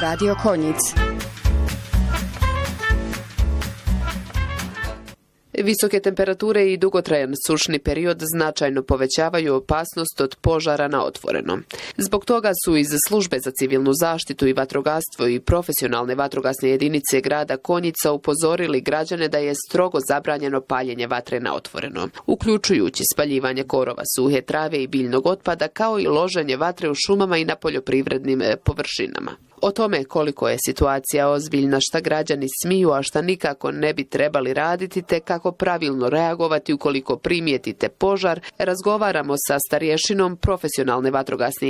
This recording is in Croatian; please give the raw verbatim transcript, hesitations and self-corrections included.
Radio Konjic. Visoke temperature i dugotrajan sušni period značajno povećavaju opasnost od požara na otvorenom. Zbog toga su iz Službe za civilnu zaštitu i vatrogastvo i profesionalne vatrogasne jedinice grada Konjica upozorili građane da je strogo zabranjeno paljenje vatre na otvorenom, uključujući spaljivanje korova suhe trave i biljnog otpada, kao i loženje vatre u šumama i na poljoprivrednim površinama. O tome koliko je situacija ozbiljna, šta građani smiju, a šta nikako ne bi trebali raditi, te kako pravilno reagovati ukoliko primijetite požar, razgovaramo sa starješinom profesionalne vatrogasne